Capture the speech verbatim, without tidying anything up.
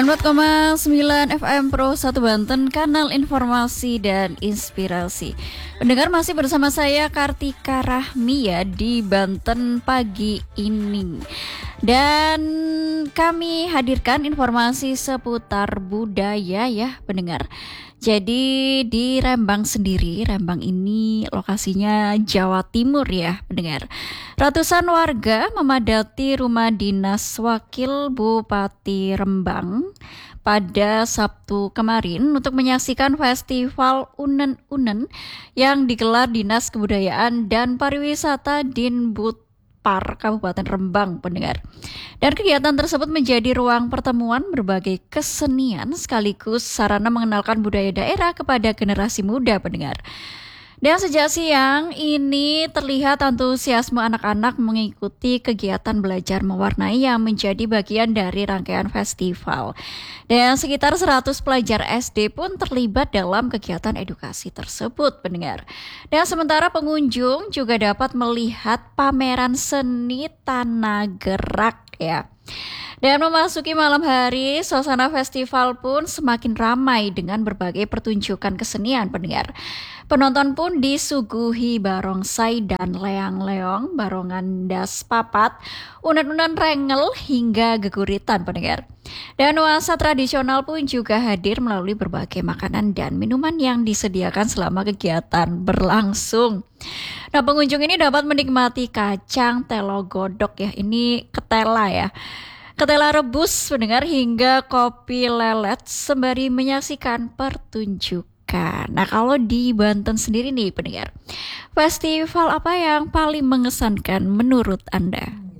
empat koma sembilan F M Pro satu Banten, kanal informasi dan inspirasi. Pendengar, masih bersama saya Kartika Rahmi ya di Banten pagi ini. Dan kami hadirkan informasi seputar budaya ya pendengar. Jadi di Rembang sendiri, Rembang ini lokasinya Jawa Timur ya pendengar. Ratusan warga memadati rumah dinas Wakil Bupati Rembang pada Sabtu kemarin untuk menyaksikan festival Unen-Unen yang digelar Dinas Kebudayaan dan Pariwisata Dinbudpar Kabupaten Rembang pendengar. Dan kegiatan tersebut menjadi ruang pertemuan berbagai kesenian sekaligus sarana mengenalkan budaya daerah kepada generasi muda pendengar. Dan sejak siang ini terlihat antusiasme anak-anak mengikuti kegiatan belajar mewarnai yang menjadi bagian dari rangkaian festival. Dan sekitar seratus pelajar S D pun terlibat dalam kegiatan edukasi tersebut pendengar. Dan sementara pengunjung juga dapat melihat pameran seni tanah gerak ya. Dan memasuki malam hari, suasana festival pun semakin ramai dengan berbagai pertunjukan kesenian pendengar. Penonton pun disuguhi barongsai dan leang-leong, barongan das papat, unen-unen rengel hingga geguritan pendengar. Dan nuansa tradisional pun juga hadir melalui berbagai makanan dan minuman yang disediakan selama kegiatan berlangsung. Nah, pengunjung ini dapat menikmati kacang telo godok ya, ini ketela ya. Ketela rebus pendengar hingga kopi lelet sembari menyaksikan pertunjukan. Nah, kalau di Banten sendiri nih pendengar, festival apa yang paling mengesankan menurut Anda?